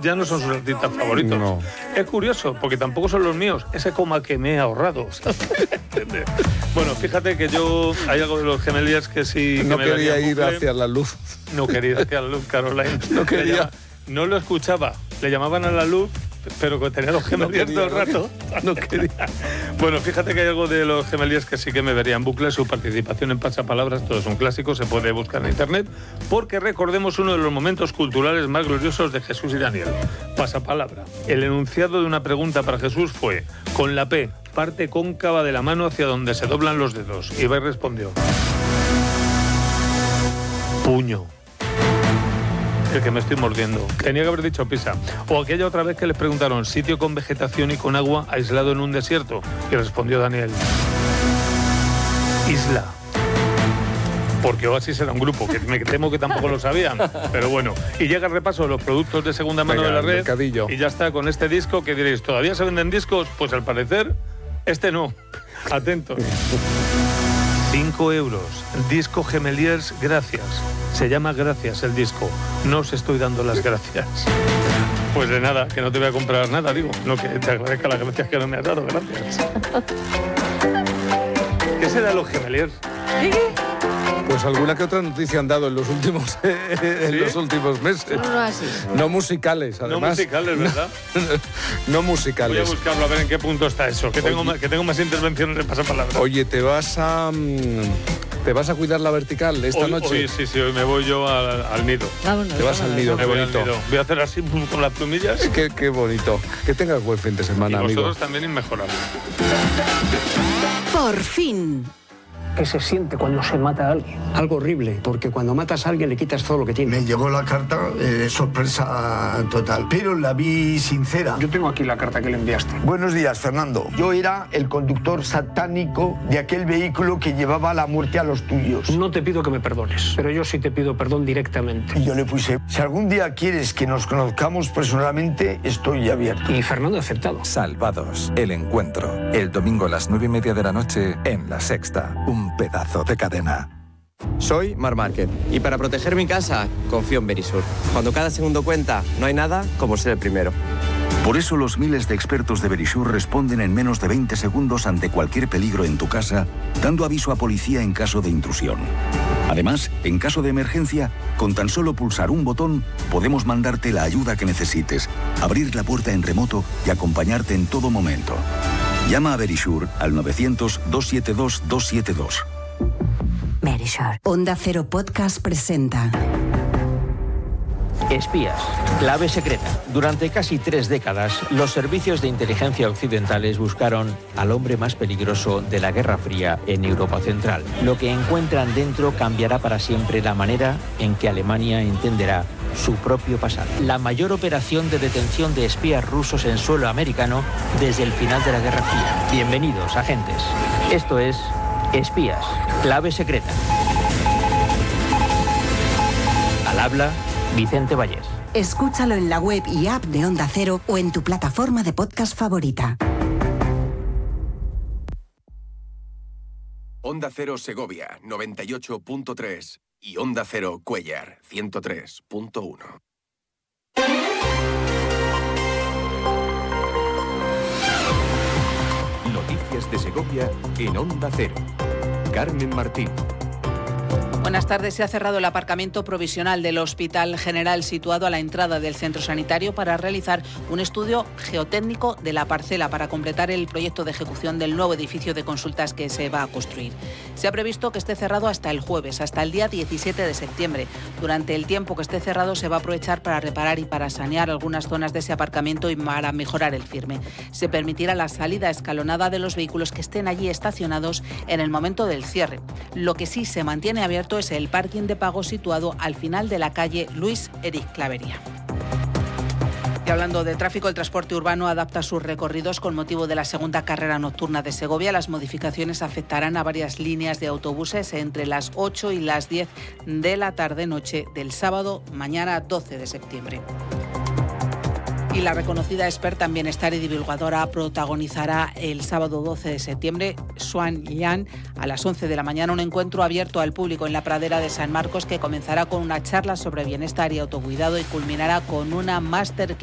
ya no son sus artistas favoritos. No. Es curioso, porque tampoco son los míos. Ese coma que me he ahorrado. Bueno, fíjate que hay algo de los Gemeliers que sí... No que quería ir hacia la luz. No quería ir hacia la luz, Caroline. No quería. No lo escuchaba. Le llamaban a la luz, pero que tenía los Gemeliers todo el rato. No quería. Bueno, fíjate que hay algo de los Gemeliers que sí que me vería en bucle. Su participación en Pasapalabras, todo es un clásico, se puede buscar en internet, porque recordemos uno de los momentos culturales más gloriosos de Jesús y Daniel. Pasapalabra. El enunciado de una pregunta para Jesús fue: con la P, parte cóncava de la mano hacia donde se doblan los dedos. Y Ibai respondió: puño. El que me estoy mordiendo. Tenía que haber dicho pisa. O aquella otra vez que les preguntaron: sitio con vegetación y con agua aislado en un desierto. Y respondió Daniel: isla. Porque Oasis era un grupo, que me temo que tampoco lo sabían. Pero bueno. Y llega el repaso de los productos de segunda mano de la red. Mercadillo. Y ya está con este disco que diréis: ¿todavía se venden discos? Pues al parecer, este no. Atentos. 5 euros. Disco Gemeliers, gracias. Se llama Gracias el disco. No os estoy dando las gracias. Pues de nada, que no te voy a comprar nada, digo. No, que te agradezca las gracias que no me has dado, gracias. ¿Qué será los Gemeliers? Pues alguna que otra noticia han dado en los últimos, los últimos meses. No así. No musicales, además. No musicales, ¿verdad? No musicales. Voy a buscarlo a ver en qué punto está eso. Que tengo más intervenciones de Pasapalabra. Oye, ¿te vas a cuidar la vertical esta noche? Sí, hoy me voy yo al nido. Vámonos, Te vas al nido, qué Me voy al bonito. nido. Voy a hacer así con las plumillas. Qué bonito. Que tengas buen fin de semana, Y vosotros amigo. también inmejorable. Por fin. ¿Qué se siente cuando se mata a alguien? Algo horrible, porque cuando matas a alguien le quitas todo lo que tiene. Me llegó la carta, sorpresa total, pero la vi sincera. Yo tengo aquí la carta que le enviaste. Buenos días, Fernando. Yo era el conductor satánico de aquel vehículo que llevaba la muerte a los tuyos. No te pido que me perdones, pero yo sí te pido perdón directamente. Y yo le puse: si algún día quieres que nos conozcamos personalmente, estoy abierto. Y Fernando ha aceptado. Salvados, el encuentro. El domingo a las 9:30 de la noche en La Sexta. Un pedazo de cadena. Soy Marc Márquez y para proteger mi casa confío en Verisur. Cuando cada segundo cuenta, no hay nada como ser el primero. Por eso los miles de expertos de Verisur responden en menos de 20 segundos ante cualquier peligro en tu casa, dando aviso a policía en caso de intrusión. Además, en caso de emergencia, con tan solo pulsar un botón, podemos mandarte la ayuda que necesites, abrir la puerta en remoto y acompañarte en todo momento. Llama a Verisur al 900-272-272. Verisur. Onda Cero Podcast presenta Espías. Clave secreta. Durante casi 3 décadas, los servicios de inteligencia occidentales buscaron al hombre más peligroso de la Guerra Fría en Europa Central. Lo que encuentran dentro cambiará para siempre la manera en que Alemania entenderá su propio pasado. La mayor operación de detención de espías rusos en suelo americano desde el final de la Guerra Fría. Bienvenidos, agentes. Esto es Espías. Clave secreta. Al habla Vicente Vallés. Escúchalo en la web y app de Onda Cero o en tu plataforma de podcast favorita. Onda Cero Segovia, 98.3 y Onda Cero Cuéllar, 103.1. Noticias de Segovia en Onda Cero. Carmen Martín. Buenas tardes. Se ha cerrado el aparcamiento provisional del Hospital General situado a la entrada del centro sanitario para realizar un estudio geotécnico de la parcela para completar el proyecto de ejecución del nuevo edificio de consultas que se va a construir. Se ha previsto que esté cerrado hasta el jueves, hasta el día 17 de septiembre. Durante el tiempo que esté cerrado se va a aprovechar para reparar y para sanear algunas zonas de ese aparcamiento y para mejorar el firme. Se permitirá la salida escalonada de los vehículos que estén allí estacionados en el momento del cierre. Lo que sí se mantiene abierto es el parking de pago situado al final de la calle Luis Eric Clavería. Y hablando de tráfico, el transporte urbano adapta sus recorridos con motivo de la segunda carrera nocturna de Segovia. Las modificaciones afectarán a varias líneas de autobuses entre las 8 y las 10 de la tarde-noche del sábado, mañana 12 de septiembre. Y la reconocida experta en bienestar y divulgadora protagonizará el sábado 12 de septiembre, Xuan Yan, a las 11 de la mañana, un encuentro abierto al público en la pradera de San Marcos que comenzará con una charla sobre bienestar y autocuidado y culminará con una masterclass